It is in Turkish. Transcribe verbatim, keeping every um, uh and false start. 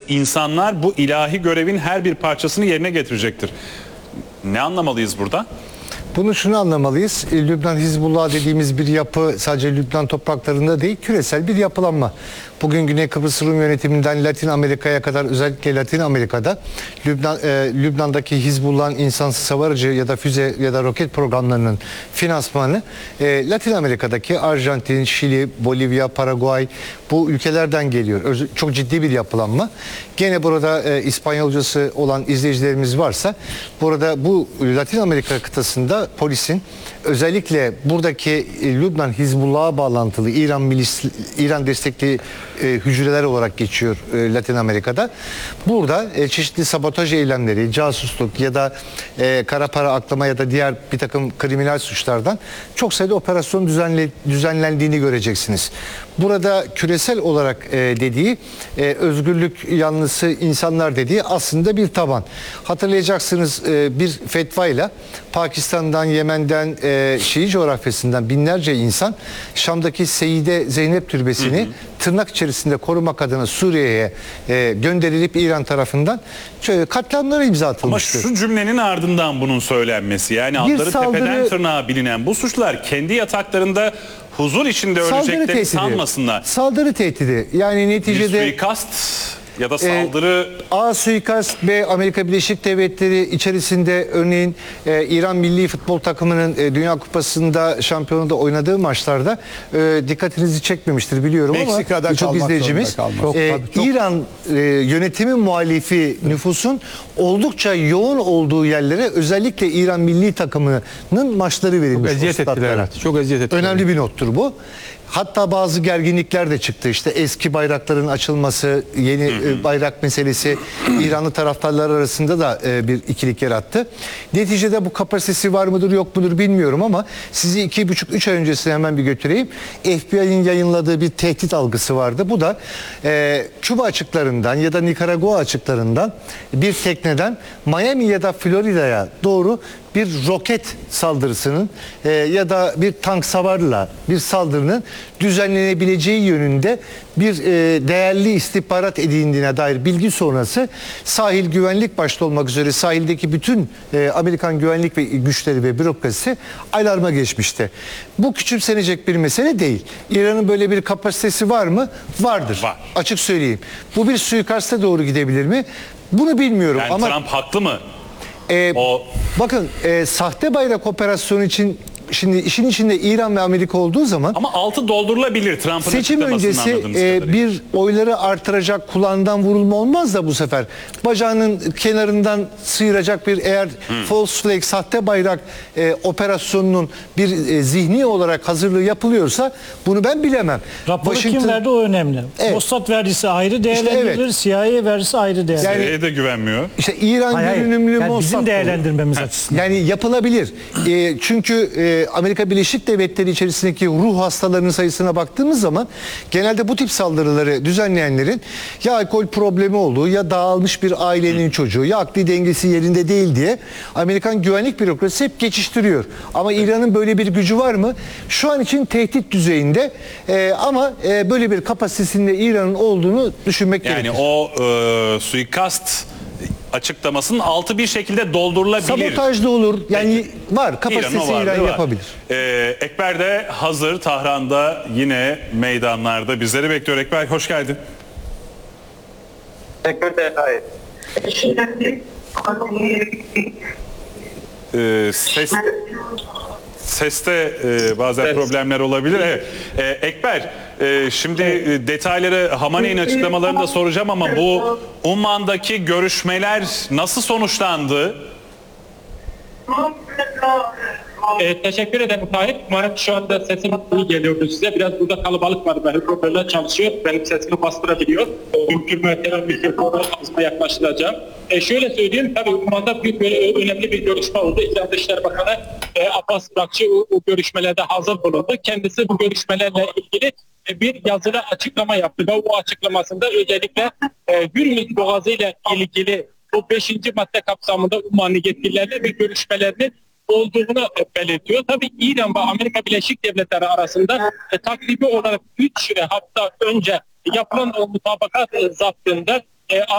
insanlar bu ilahi görevin her bir parçasını yerine getirecektir. Ne anlamalıyız burada? Bunu şunu anlamalıyız. Lübnan Hizbullah dediğimiz bir yapı sadece Lübnan topraklarında değil, küresel bir yapılanma. Bugün Güney Kıbrıs Rum yönetiminden Latin Amerika'ya kadar, özellikle Latin Amerika'da Lübnan, e, Lübnan'daki Hizbullah'ın insansız hava aracı ya da füze ya da roket programlarının finansmanı e, Latin Amerika'daki Arjantin, Şili, Bolivya, Paraguay bu ülkelerden geliyor. Öz çok ciddi bir yapılanma. Gene burada e, İspanyolcası olan izleyicilerimiz varsa burada bu Latin Amerika kıtasında polisin özellikle buradaki e, Lübnan Hizbullah'a bağlantılı İran milis, İran destekli e, hücreler olarak geçiyor e, Latin Amerika'da. Burada e, çeşitli sabotaj eylemleri, casusluk ya da e, kara para aklama ya da diğer bir takım kriminal suçlardan çok sayıda operasyon düzenle, düzenlendiğini göreceksiniz. Burada küresel olarak e, dediği e, özgürlük yanlısı insanlar dediği aslında bir taban. Hatırlayacaksınız e, bir fetvayla Pakistan'dan, Yemen'den, e, Şii coğrafyasından binlerce insan Şam'daki Seyyide Zeynep Türbesi'ni hı hı. tırnak içerisinde korumak adına Suriye'ye e, gönderilip İran tarafından katliamlara imza atılmıştır. Ama şu cümlenin ardından bunun söylenmesi, yani adları saldırı, tepeden tırnağa bilinen bu suçlar kendi yataklarında huzur içinde öleceklerini sanmasınlar. Saldırı tehdidi. Yani neticede bir suikast ya da saldırı... E, A suikast ve Amerika Birleşik Devletleri içerisinde örneğin e, İran milli futbol takımının e, Dünya Kupası'nda şampiyonada oynadığı maçlarda e, dikkatinizi çekmemiştir biliyorum Meksika'da ama çok izleyicimiz çok, e, tabii, çok... İran e, yönetimi muhalifi nüfusun oldukça yoğun olduğu yerlere özellikle İran milli takımının maçları verilmiş. Çok eziyet ettiler. Evet. Çok eziyet ettiler. Önemli bir nottur bu. Hatta bazı gerginlikler de çıktı. İşte eski bayrakların açılması, yeni e, bayrak meselesi İranlı taraftarlar arasında da e, bir ikilik yarattı. Neticede bu kapasitesi var mıdır yok mudur bilmiyorum ama sizi iki buçuk üç ay öncesine hemen bir götüreyim. F B I'nin yayınladığı bir tehdit algısı vardı. Bu da e, Küba açıklarından ya da Nikaragua açıklarından bir tekneden Miami ya da Florida'ya doğru bir roket saldırısının e, ya da bir tank savarla bir saldırının düzenlenebileceği yönünde bir e, değerli istihbarat edindiğine dair bilgi sonrası sahil güvenlik başta olmak üzere sahildeki bütün e, Amerikan güvenlik ve güçleri ve bürokrasisi alarma geçmişti. Bu küçümsenecek bir mesele değil. İran'ın böyle bir kapasitesi var mı? Vardır. Var. Açık söyleyeyim. Bu bir suikasta doğru gidebilir mi? Bunu bilmiyorum yani ama Trump haklı mı? Ee, o... Bakın e, sahte bayrak operasyonu için şimdi işin içinde İran ve Amerika olduğu zaman ama altı doldurulabilir Trump'ın seçim öncesi e, bir oyları artıracak kulağından vurulma olmaz da bu sefer bacağının kenarından sıyıracak bir eğer hmm. false flag sahte bayrak e, operasyonunun bir e, zihni olarak hazırlığı yapılıyorsa bunu ben bilemem. Raporu Washington... kim verdi o önemli. Evet. Mossad vergisi ayrı değerlendirilir, işte evet. C I A vergisi ayrı değerlendirilir. Yani, C I A'ya de güvenmiyor. İşte İran hayır, görünümlü yani Mossad bizim değerlendirmemiz olur. açısından. Yani yapılabilir. e, çünkü e, Amerika Birleşik Devletleri içerisindeki ruh hastalarının sayısına baktığımız zaman genelde bu tip saldırıları düzenleyenlerin ya alkol problemi olduğu ya dağılmış bir ailenin çocuğu ya akli dengesi yerinde değil diye Amerikan güvenlik bürokrasisi hep geçiştiriyor. Ama İran'ın böyle bir gücü var mı? Şu an için tehdit düzeyinde e, ama e, böyle bir kapasitesinde İran'ın olduğunu düşünmek yani gerekir. Yani o e, suikast açıklamasının altı bir şekilde doldurulabilir. Sabotaj da olur. Yani Peki. var. Kapasitesi İran, İran yapabilir. Ee, Ekber de hazır. Tahran'da yine meydanlarda bizleri bekliyor. Ekber hoş geldin. Teşekkür ederim. Ee, ses Seste e, bazen evet. problemler olabilir. Evet. E, Ekber, e, şimdi e, detayları Hamaney'in açıklamalarını da soracağım ama bu Umman'daki görüşmeler nasıl sonuçlandı? E, teşekkür ederim Tahir. Umarım şu anda sesim iyi geliyordu size. Biraz burada kalabalık var. Benim hoparlörler çalışıyor. Benim sesimi bastırabiliyor. Mümkün mertebe mikrofona ağzıma yaklaştıracağım. E, şöyle söyleyeyim. Tabii Umman'da büyük böyle önemli bir görüşme oldu. İran Dışişleri Bakanı e, Abbas Barakçı o, o görüşmelerde hazır bulundu. Kendisi bu görüşmelerle ilgili e, bir yazılı açıklama yaptı. Ve o açıklamasında özellikle e, Hürmüz Boğazı ile ilgili bu beşinci madde kapsamında Ummanlı yetkililerle bir görüşmelerini olduğunu belirtiyor. Tabii İran ve Amerika Birleşik Devletleri arasında e, takribi olarak üç hafta önce yapılan o mutabakat e, zaptında e,